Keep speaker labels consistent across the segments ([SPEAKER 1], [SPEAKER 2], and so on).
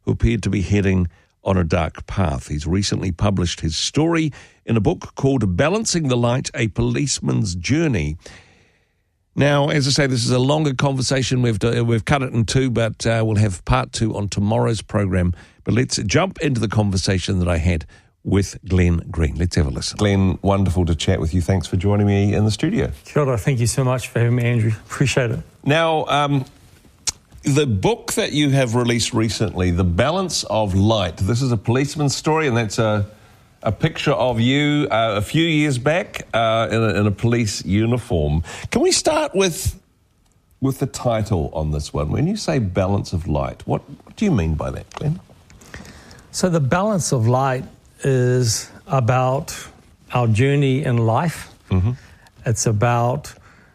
[SPEAKER 1] who appeared to be heading on a dark path. He's recently published his story in a book called Balancing the Light, A Policeman's Journey. Now, as I say, this is a longer conversation. We've cut it in two, but we'll have part two on tomorrow's program. But let's jump into the conversation that I had with Glenn Green. Let's have a listen. Glenn, wonderful to chat with you. Thanks for joining me in the studio.
[SPEAKER 2] Kia ora. Thank you so much for having me, Andrew. Appreciate it.
[SPEAKER 1] Now, the book that you have released recently, The Balance of Light, this is a policeman's story, and that's a picture of you a few years back in a police uniform. Can we start with the title on this one? When you say balance of light, what do you mean by that, Glenn?
[SPEAKER 2] So the balance of light is about our journey in life. Mm-hmm. It's about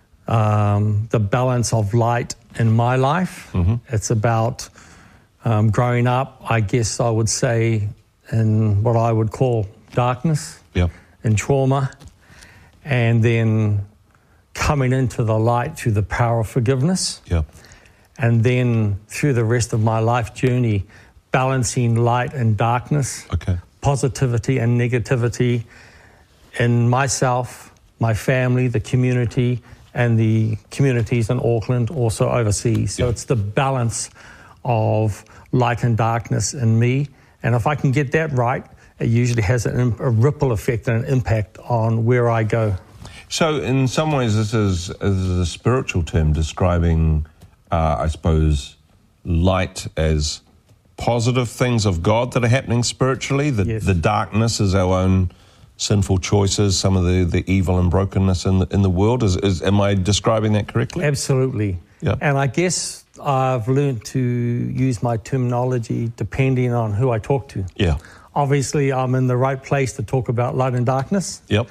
[SPEAKER 2] the balance of light in my life. Mm-hmm. It's about growing up, I guess I would say, in what I would call darkness, and trauma, and then coming into the light through the power of forgiveness. And then through the rest of my life journey, balancing light and darkness, positivity and negativity in myself, my family, the community, and the communities in Auckland, also overseas. So it's the balance of light and darkness in me. And if I can get that right, it usually has a ripple effect and an impact on where I go.
[SPEAKER 1] So in some ways, this is a spiritual term describing, I suppose, light as positive things of God that are happening spiritually. The darkness is our own sinful choices, some of the evil and brokenness in the world. Am I describing that correctly?
[SPEAKER 2] Absolutely. Yeah. And I guess I've learned to use my terminology depending on who I talk to. Yeah. Obviously, I'm in the right place to talk about light and darkness. Yep.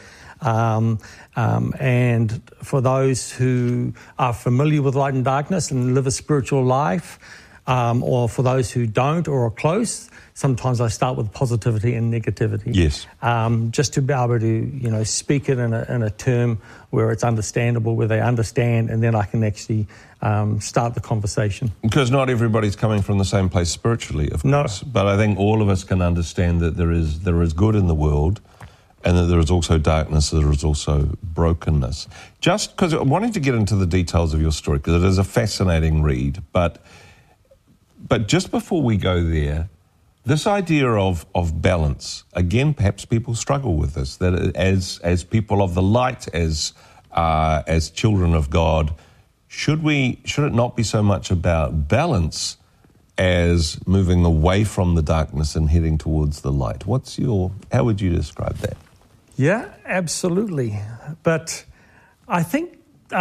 [SPEAKER 2] And for those who are familiar with light and darkness and live a spiritual life, or for those who don't or are close, sometimes I start with positivity and negativity. Yes. Just to be able to, speak it in a term where it's understandable, where they understand, and then I can actually start the conversation. Because not everybody's coming from the same place spiritually, of course. But I think all of us can understand that there is good in the world, and that there is also darkness, there is also brokenness. Just because I wanted to get into the details of your story, because it is a fascinating read, but just before we go there, this idea of balance, again, perhaps people struggle with this, that as people of the light, as children of God, should it not be so much about balance as moving away from the darkness and heading towards the light? How would you describe that? Yeah, absolutely. But I think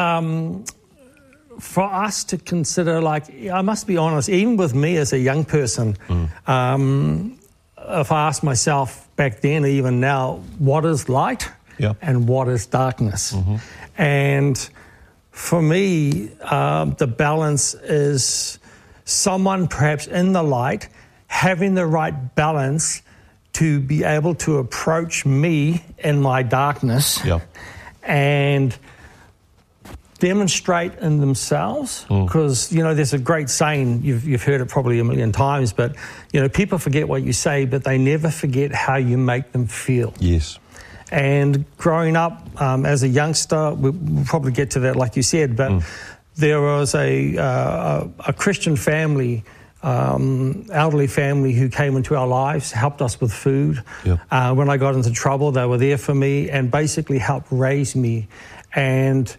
[SPEAKER 2] for us to consider, I must be honest, even with me as a young person, if I ask myself back then, even now, what is light and what is darkness? Mm-hmm. And for me, the balance is someone perhaps in the light having the right balance to be able to approach me in my darkness and demonstrate in themselves, because there's a great saying, you've heard it probably a million times, but people forget what you say, but they never forget how you make them feel. Yes. And growing up as a youngster, we'll probably get to that, like you said, but there was a Christian family, elderly family, who came into our lives, helped us with food. Yep. When I got into trouble, they were there for me and basically helped raise me. And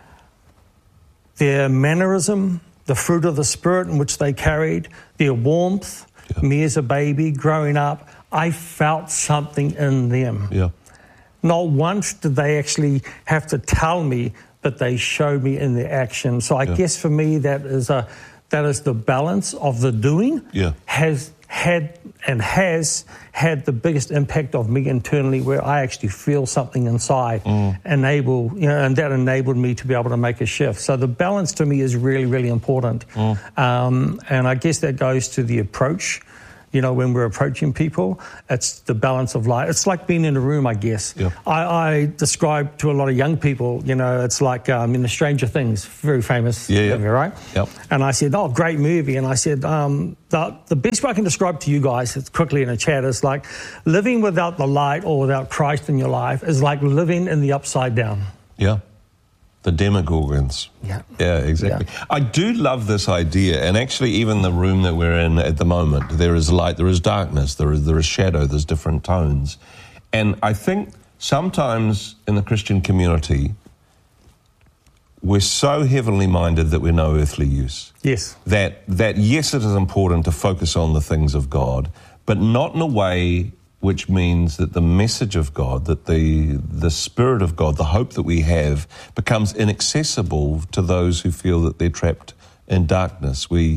[SPEAKER 2] their mannerism, the fruit of the Spirit in which they carried, their warmth, me as a baby growing up, I felt something in them. Yeah. Not once did they actually have to tell me, but they showed me in their action. So I guess for me that is the balance of the doing has had the biggest impact of me internally, where I actually feel something inside, and that enabled me to be able to make a shift. So the balance to me is really, really important. And I guess that goes to the approach when we're approaching people. It's the balance of light. It's like being in a room, I guess.
[SPEAKER 1] Yeah.
[SPEAKER 2] I describe to a lot of young people, it's like in the Stranger Things, very famous movie, right?
[SPEAKER 1] Yep.
[SPEAKER 2] And I said, great movie. And I said, the best way I can describe to you guys, it's quickly in a chat, is like living without the light or without Christ in your life is like living in the upside down.
[SPEAKER 1] Yeah. The Demogorgons.
[SPEAKER 2] Yeah.
[SPEAKER 1] Yeah, exactly.
[SPEAKER 2] Yeah.
[SPEAKER 1] I do love this idea, and actually even the room that we're in at the moment, there is light, there is darkness, there is shadow, there's different tones. And I think sometimes in the Christian community, we're so heavenly minded that we're no earthly use.
[SPEAKER 2] Yes.
[SPEAKER 1] That yes, it is important to focus on the things of God, but not in a way which means that the message of God, that the Spirit of God, the hope that we have, becomes inaccessible to those who feel that they're trapped in darkness. We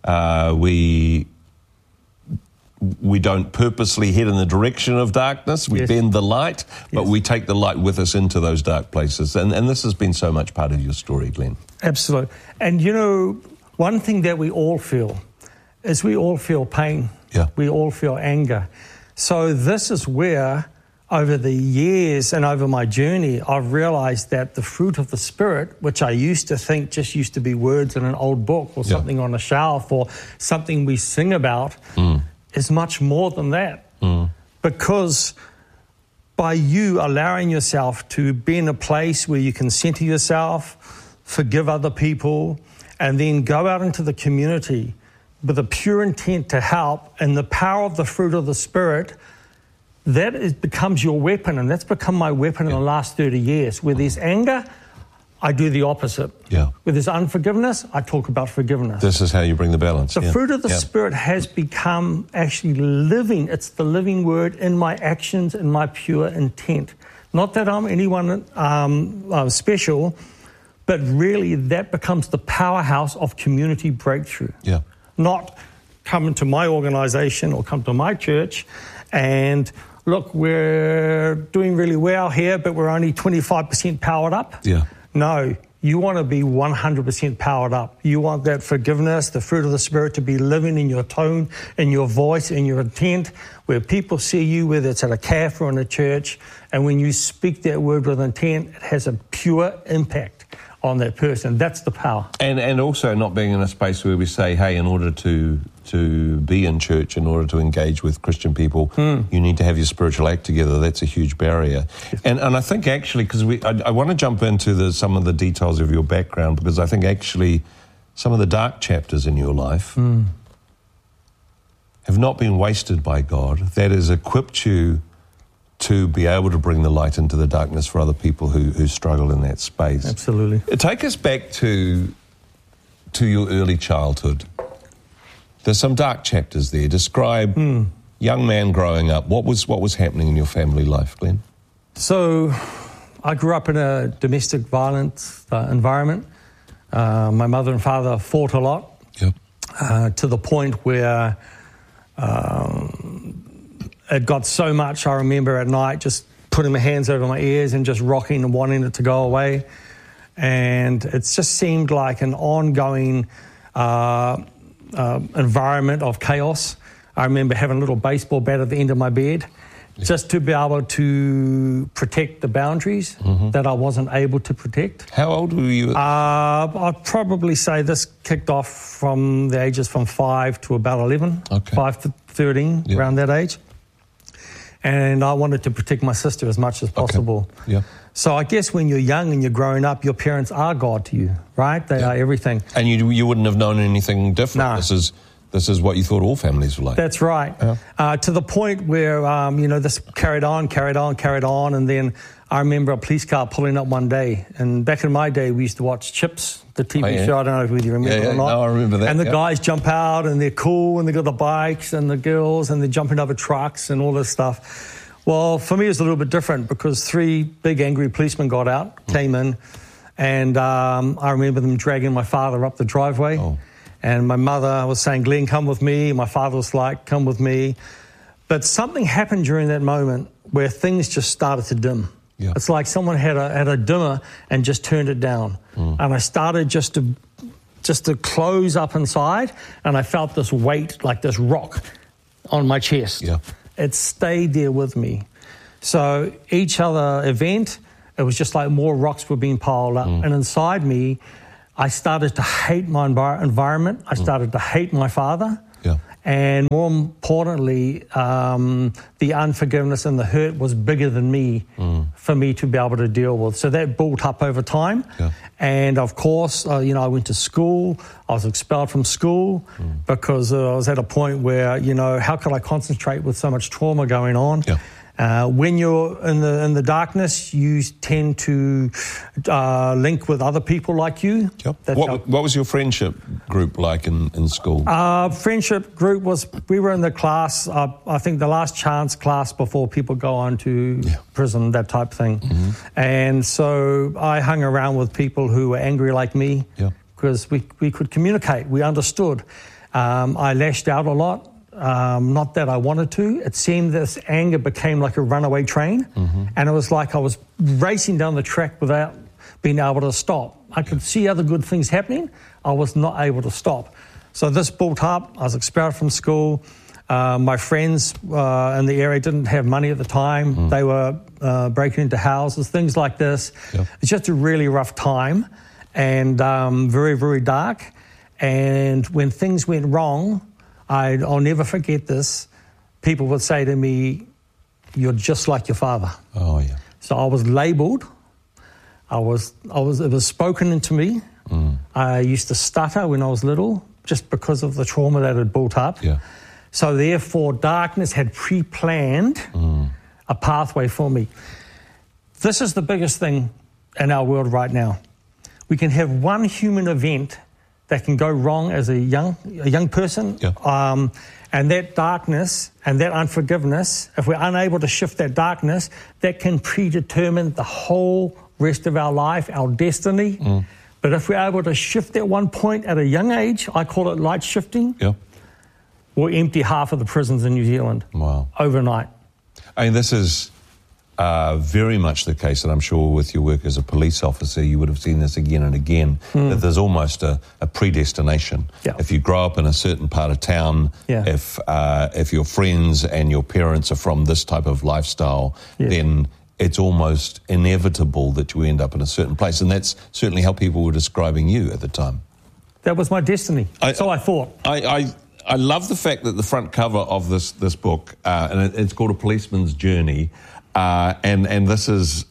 [SPEAKER 1] don't purposely head in the direction of darkness. We bend the light, but we take the light with us into those dark places. And this has been so much part of your story, Glenn.
[SPEAKER 2] Absolutely. And one thing that we all feel is we all feel pain.
[SPEAKER 1] Yeah.
[SPEAKER 2] We all feel anger. So this is where, over the years and over my journey, I've realized that the fruit of the Spirit, which I used to think just used to be words in an old book or something on a shelf or something we sing about, is much more than that. Because by you allowing yourself to be in a place where you can center yourself, forgive other people, and then go out into the community with a pure intent to help and the power of the fruit of the Spirit, becomes your weapon. And that's become my weapon in the last 30 years. Where there's anger, I do the opposite.
[SPEAKER 1] Yeah.
[SPEAKER 2] Where there's unforgiveness, I talk about forgiveness.
[SPEAKER 1] This is how you bring the balance.
[SPEAKER 2] The fruit of the Spirit has become actually living. It's the living word in my actions and my pure intent. Not that I'm anyone special, but really that becomes the powerhouse of community breakthrough.
[SPEAKER 1] Yeah.
[SPEAKER 2] Not come to my organization or come to my church and look, we're doing really well here, but we're only 25% powered up.
[SPEAKER 1] Yeah.
[SPEAKER 2] No, you want to be 100% powered up. You want that forgiveness, the fruit of the Spirit to be living in your tone, in your voice, in your intent, where people see you, whether it's at a cafe or in a church, and when you speak that word with intent, it has a pure impact on that person. That's the power.
[SPEAKER 1] And also not being in a space where we say, hey, in order to be in church, in order to engage with Christian people, you need to have your spiritual act together. That's a huge barrier. And I think actually, because I want to jump into some of the details of your background, because I think actually some of the dark chapters in your life have not been wasted by God. That has equipped you to be able to bring the light into the darkness for other people who struggle in that space.
[SPEAKER 2] Absolutely.
[SPEAKER 1] Take us back to your early childhood. There's some dark chapters there. Describe young man growing up. What was happening in your family life, Glenn?
[SPEAKER 2] So I grew up in a domestic violence environment. My mother and father fought a lot.
[SPEAKER 1] Yep.
[SPEAKER 2] To the point where it got so much, I remember at night just putting my hands over my ears and just rocking and wanting it to go away. And it just seemed like an ongoing environment of chaos. I remember having a little baseball bat at the end of my bed just to be able to protect the boundaries that I wasn't able to protect.
[SPEAKER 1] How old were you?
[SPEAKER 2] I'd probably say this kicked off from the ages from 5 to about 11, 5 to 13, around that age. And I wanted to protect my sister as much as possible.
[SPEAKER 1] Okay. Yeah.
[SPEAKER 2] So I guess when you're young and you're growing up, your parents are God to you, right? They are everything.
[SPEAKER 1] And you wouldn't have known anything different.
[SPEAKER 2] No.
[SPEAKER 1] This is what you thought all families were like.
[SPEAKER 2] That's right. Yeah. To the point where, this carried on. And then I remember a police car pulling up one day. And back in my day, we used to watch Chips, the TV show. I don't know if you remember or not.
[SPEAKER 1] No, I remember that.
[SPEAKER 2] And the guys jump out and they're cool and they got the bikes and the girls and they're jumping over trucks and all this stuff. Well, for me, it was a little bit different because 3 big angry policemen got out, came in, and I remember them dragging my father up the driveway. Oh. And my mother was saying, Glenn, come with me. My father was like, come with me. But something happened during that moment where things just started to dim. Yeah. It's like someone had a dimmer and just turned it down. And I started just to close up inside, and I felt this weight, like this rock, on my chest.
[SPEAKER 1] Yeah.
[SPEAKER 2] It stayed there with me. So each other event, it was just like more rocks were being piled up. And inside me, I started to hate my environment. I started to hate my father.
[SPEAKER 1] Yeah.
[SPEAKER 2] And more importantly, the unforgiveness and the hurt was bigger than me for me to be able to deal with. So that built up over time.
[SPEAKER 1] Yeah.
[SPEAKER 2] And of course, I went to school. I was expelled from school because I was at a point where, how could I concentrate with so much trauma going on?
[SPEAKER 1] Yeah.
[SPEAKER 2] When you're in the darkness, you tend to link with other people like you.
[SPEAKER 1] Yep. What was your friendship group like in school?
[SPEAKER 2] Friendship group we were in the class, I think the last chance class before people go on to prison, that type of thing. And so I hung around with people who were angry like me because we could communicate, we understood. I lashed out a lot. Not that I wanted to. It seemed this anger became like a runaway train, and it was like I was racing down the track without being able to stop. I could see other good things happening. I was not able to stop. So this built up. I was expelled from school. My friends in the area didn't have money at the time. They were breaking into houses, things like this. It's just a really rough time and very, very dark. And when things went wrong, I'll never forget this. People would say to me, "You're just like your father."
[SPEAKER 1] Oh, yeah.
[SPEAKER 2] So I was labelled. It was spoken into me. I used to stutter when I was little just because of the trauma that had built up.
[SPEAKER 1] Yeah.
[SPEAKER 2] So therefore, darkness had pre-planned a pathway for me. This is the biggest thing in our world right now. We can have one human event that can go wrong as a young person, and that darkness and that unforgiveness, if we're unable to shift that darkness, that can predetermine the whole rest of our life, our destiny. But if we're able to shift that one point at a young age, I call it light shifting, we'll empty half of the prisons in New Zealand overnight.
[SPEAKER 1] I mean, this is very much the case, and I'm sure with your work as a police officer, you would have seen this again and again, that there's almost a predestination. If you grow up in a certain part of town, if your friends and your parents are from this type of lifestyle, then it's almost inevitable that you end up in a certain place. And that's certainly how people were describing you at the time.
[SPEAKER 2] That was my destiny. So I thought.
[SPEAKER 1] I love the fact that the front cover of this book, and it's called A Policeman's Journey, and this is,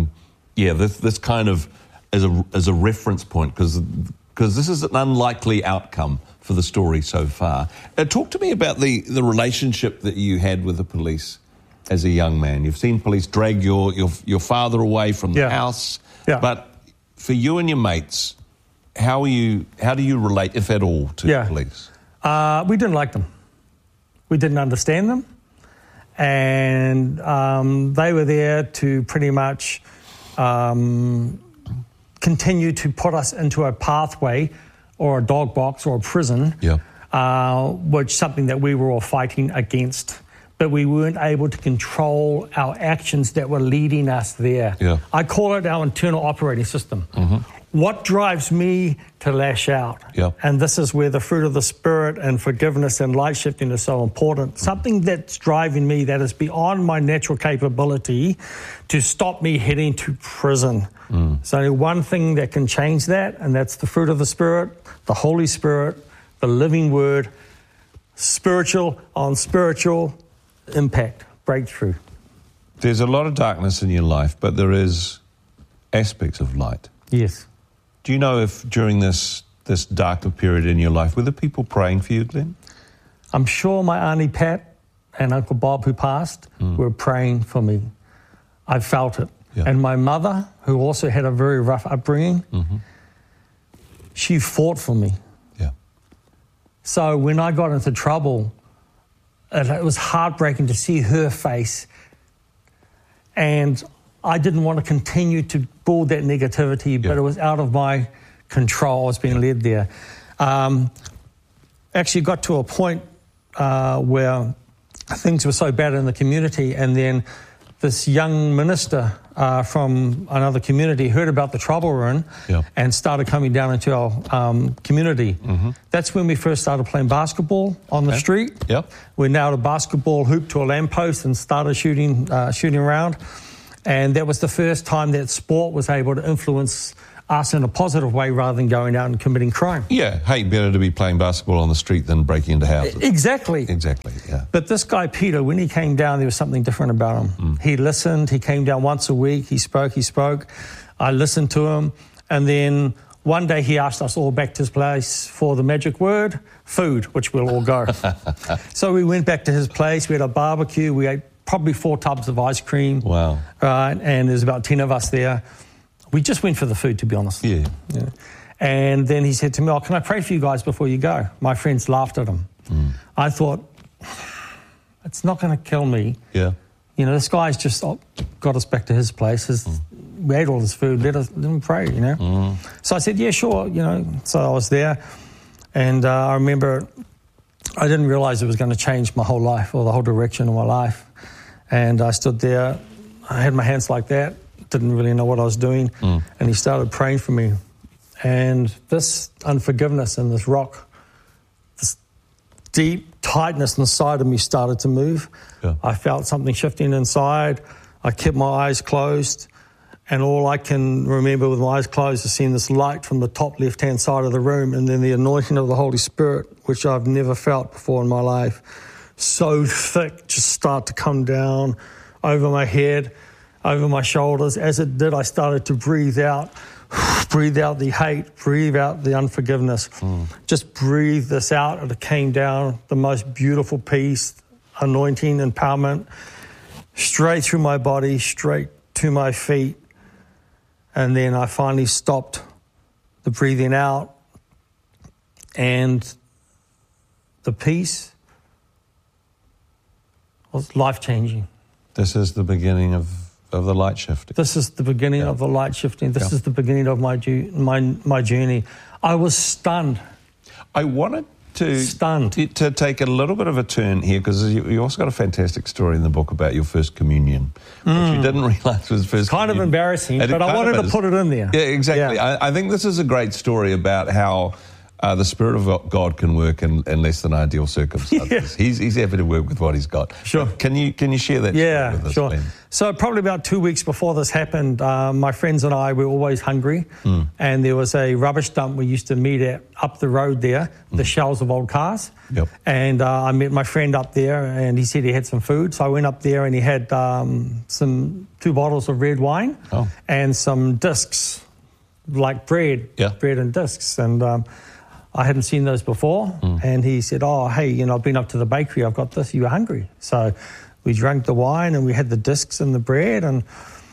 [SPEAKER 1] this kind of is a reference point because this is an unlikely outcome for the story so far. Talk to me about the relationship that you had with the police as a young man. You've seen police drag your father away from the house, but for you and your mates, how do you relate, if at all, to the police?
[SPEAKER 2] We didn't like them. We didn't understand them. And they were there to pretty much continue to put us into a pathway or a dog box or a prison, which something that we were all fighting against. But we weren't able to control our actions that were leading us there. I call it our internal operating system. What drives me to lash out? And this is where the fruit of the Spirit and forgiveness and light shifting is so important. Something that's driving me that is beyond my natural capability to stop me heading to prison. There's only one thing that can change that, and that's the fruit of the Spirit, the Holy Spirit, the living Word, spiritual on spiritual impact, breakthrough.
[SPEAKER 1] There's a lot of darkness in your life, but there is aspects of light.
[SPEAKER 2] Yes.
[SPEAKER 1] Do you know if during this darker period in your life, were there people praying for you, Glenn?
[SPEAKER 2] I'm sure my Auntie Pat and Uncle Bob, who passed, were praying for me. I felt it. And my mother, who also had a very rough upbringing, she fought for me. So when I got into trouble, it was heartbreaking to see her face. And I didn't want to continue to build that negativity, but it was out of my control. I was being led there. Actually got to a point where things were so bad in the community, and then this young minister from another community heard about the trouble we're in and started coming down into our community. Mm-hmm. That's when we first started playing basketball on the street.
[SPEAKER 1] Yep.
[SPEAKER 2] We nailed a basketball hoop to a lamppost and started shooting around. And that was the first time that sport was able to influence us in a positive way rather than going out and committing crime.
[SPEAKER 1] Yeah, hey, better to be playing basketball on the street than breaking into houses.
[SPEAKER 2] Exactly,
[SPEAKER 1] yeah.
[SPEAKER 2] But this guy, Peter, when he came down, there was something different about him. He listened, he came down once a week, he spoke. I listened to him, and then one day he asked us all back to his place for the magic word, food, which we'll all go. So we went back to his place, we had a barbecue, we ate probably 4 tubs of ice cream.
[SPEAKER 1] Wow.
[SPEAKER 2] Right, and there's about 10 of us there. We just went for the food, to be honest.
[SPEAKER 1] Yeah.
[SPEAKER 2] And then he said to me, can I pray for you guys before you go? My friends laughed at him. I thought, it's not going to kill me.
[SPEAKER 1] Yeah.
[SPEAKER 2] You know, this guy's just got us back to his place. We ate all this food. Let him pray, you know. So I said, yeah, sure, you know. So I was there. And I remember I didn't realize it was going to change my whole life or the whole direction of my life. And I stood there. I had my hands like that. Didn't really know what I was doing, and he started praying for me. And this unforgiveness and this rock, this deep tightness inside of me started to move. Yeah. I felt something shifting inside. I kept my eyes closed, and all I can remember with my eyes closed is seeing this light from the top left-hand side of the room, and then the anointing of the Holy Spirit, which I've never felt before in my life, so thick, just start to come down over my head, over my shoulders. As it did, I started to breathe out the hate, breathe out the unforgiveness. Just breathe this out, and it came down, the most beautiful peace, anointing, empowerment, straight through my body, straight to my feet. And then I finally stopped the breathing out, and the peace was life-changing.
[SPEAKER 1] This is the beginning of the light shifting.
[SPEAKER 2] This is the beginning of the light shifting. This is the beginning of my journey. I was stunned.
[SPEAKER 1] I wanted to take a little bit of a turn here, because you also got a fantastic story in the book about your first communion, which you didn't realise was first.
[SPEAKER 2] Kind of embarrassing, but I wanted to put it in there.
[SPEAKER 1] Yeah, exactly.
[SPEAKER 2] Yeah.
[SPEAKER 1] I think this is a great story about how the Spirit of God can work in less than ideal circumstances. Yeah. He's happy to work with what he's got.
[SPEAKER 2] Sure.
[SPEAKER 1] Can you share that?
[SPEAKER 2] Yeah,
[SPEAKER 1] with us,
[SPEAKER 2] sure.
[SPEAKER 1] Ben?
[SPEAKER 2] So probably about 2 weeks before this happened, my friends and I were always hungry, and there was a rubbish dump we used to meet at up the road there, the shells of old cars.
[SPEAKER 1] Yep.
[SPEAKER 2] And I met my friend up there, and he said he had some food. So I went up there, and he had 2 bottles of red wine and some discs, like bread and discs. And I hadn't seen those before. And he said, hey, I've been up to the bakery, I've got this, you were hungry. So we drank the wine, and we had the discs and the bread, and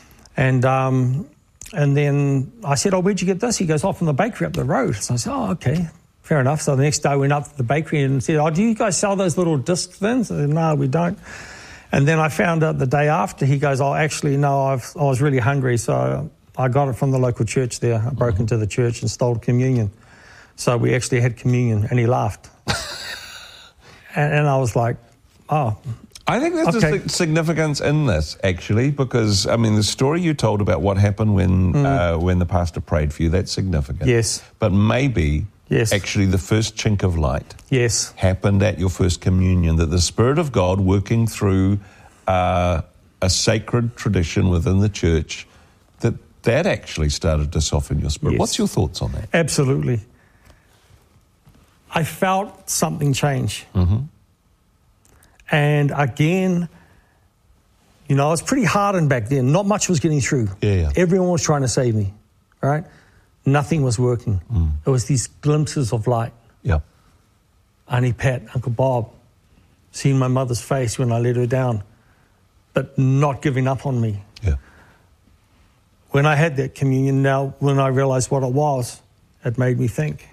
[SPEAKER 2] then I said, where'd you get this? He goes, from the bakery up the road. So I said, okay, fair enough. So the next day I went up to the bakery and said, do you guys sell those little disc things? I said, no, we don't. And then I found out the day after, he goes, actually, no, I was really hungry, so I got it from the local church there. I broke into the church and stole communion. So we actually had communion, and he laughed. and I was like,
[SPEAKER 1] I think there's a significance in this, actually, because, the story you told about what happened when the pastor prayed for you, that's significant.
[SPEAKER 2] Yes.
[SPEAKER 1] But maybe, actually, the first chink of light happened at your first communion, that the Spirit of God working through a sacred tradition within the church, that actually started to soften your spirit. Yes. What's your thoughts on that?
[SPEAKER 2] Absolutely. I felt something change. And again, I was pretty hardened back then. Not much was getting through.
[SPEAKER 1] Yeah.
[SPEAKER 2] Everyone was trying to save me, right? Nothing was working. It was these glimpses of light.
[SPEAKER 1] Yeah.
[SPEAKER 2] Auntie Pat, Uncle Bob, seeing my mother's face when I let her down, but not giving up on me.
[SPEAKER 1] Yeah.
[SPEAKER 2] When I had that communion, now when I realized what it was, it made me think.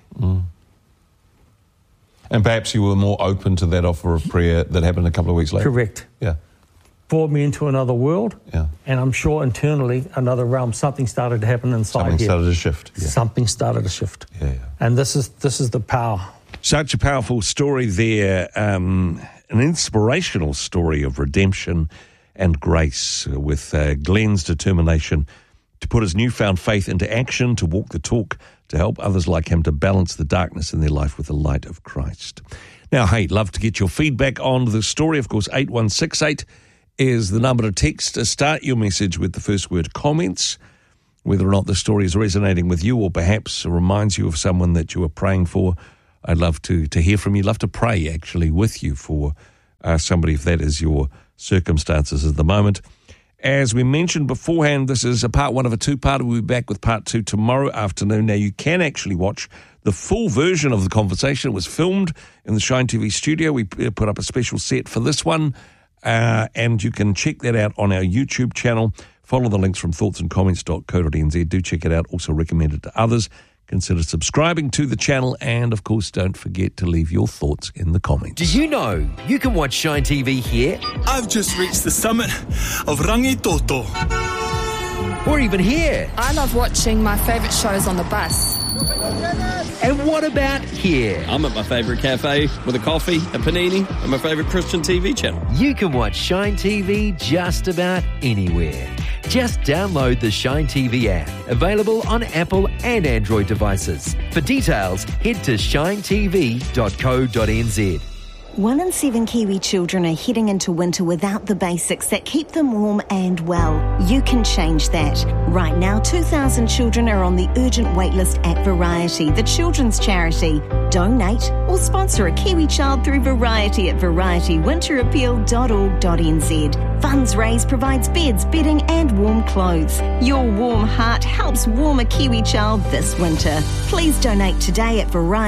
[SPEAKER 1] And perhaps you were more open to that offer of prayer that happened a couple of weeks later.
[SPEAKER 2] Correct.
[SPEAKER 1] Yeah.
[SPEAKER 2] Brought me into another world.
[SPEAKER 1] Yeah.
[SPEAKER 2] And I'm sure internally, another realm, something started to happen inside
[SPEAKER 1] Something started to shift. Yeah.
[SPEAKER 2] Something started to shift.
[SPEAKER 1] Yeah.
[SPEAKER 2] And this is the power.
[SPEAKER 1] Such a powerful story there, an inspirational story of redemption and grace, with Glenn's determination to put his newfound faith into action, to walk the talk, to help others like him to balance the darkness in their life with the light of Christ. Now, hey, love to get your feedback on the story. Of course, 8168 is the number to text. Start your message with the first word comments, whether or not the story is resonating with you or perhaps reminds you of someone that you are praying for. I'd love to hear from you. Love to pray, actually, with you for somebody, if that is your circumstances at the moment. As we mentioned beforehand, this is a part one of a two-parter. We'll be back with part two tomorrow afternoon. Now, you can actually watch the full version of the conversation. It was filmed in the Shine TV studio. We put up a special set for this one, and you can check that out on our YouTube channel. Follow the links from thoughtsandcomments.co.nz. Do check it out. Also recommend it to others. Consider subscribing to the channel, and of course, don't forget to leave your thoughts in the comments.
[SPEAKER 3] Did you know you can watch Shine TV here?
[SPEAKER 4] I've just reached the summit of Rangitoto.
[SPEAKER 3] Or even here.
[SPEAKER 5] I love watching my favourite shows on the bus.
[SPEAKER 3] And what about here?
[SPEAKER 6] I'm at my favourite cafe with a coffee, a panini, and my favourite Christian TV channel.
[SPEAKER 3] You can watch Shine TV just about anywhere. Just download the Shine TV app, available on Apple and Android devices. For details, head to shinetv.co.nz.
[SPEAKER 7] 1 in 7 Kiwi children are heading into winter without the basics that keep them warm and well. You can change that. Right now, 2,000 children are on the urgent waitlist at Variety, the children's charity. Donate or sponsor a Kiwi child through Variety at varietywinterappeal.org.nz. Funds raised provides beds, bedding and warm clothes. Your warm heart helps warm a Kiwi child this winter. Please donate today at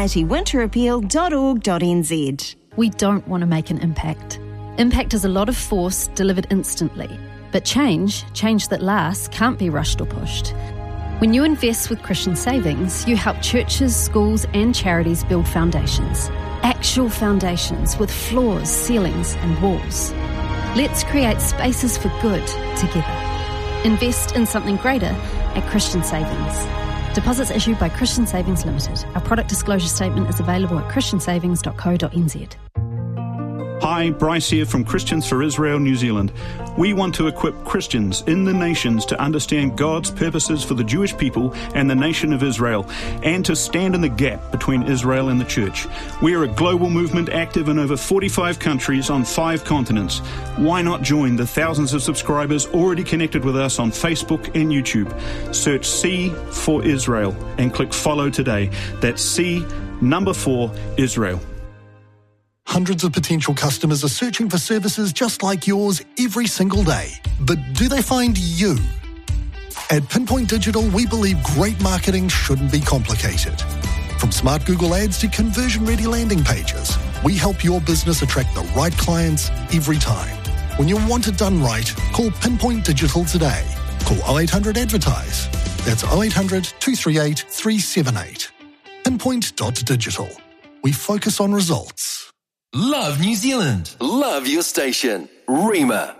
[SPEAKER 7] varietywinterappeal.org.nz.
[SPEAKER 8] We don't want to make an impact. Impact is a lot of force delivered instantly. But change that lasts, can't be rushed or pushed. When you invest with Christian Savings, you help churches, schools and charities build foundations. Actual foundations with floors, ceilings and walls. Let's create spaces for good together. Invest in something greater at Christian Savings. Deposits issued by Christian Savings Limited. Our product disclosure statement is available at christiansavings.co.nz.
[SPEAKER 9] Hi, Bryce here from Christians for Israel, New Zealand. We want to equip Christians in the nations to understand God's purposes for the Jewish people and the nation of Israel, and to stand in the gap between Israel and the church. We are a global movement active in over 45 countries on 5 continents. Why not join the thousands of subscribers already connected with us on Facebook and YouTube? Search C for Israel and click follow today. That's C4 Israel.
[SPEAKER 10] Hundreds of potential customers are searching for services just like yours every single day. But do they find you? At Pinpoint Digital, we believe great marketing shouldn't be complicated. From smart Google Ads to conversion-ready landing pages, we help your business attract the right clients every time. When you want it done right, call Pinpoint Digital today. Call 0800 Advertise. That's 0800 238 378. Pinpoint.digital. We focus on results.
[SPEAKER 3] Love New Zealand. Love your station. Rima.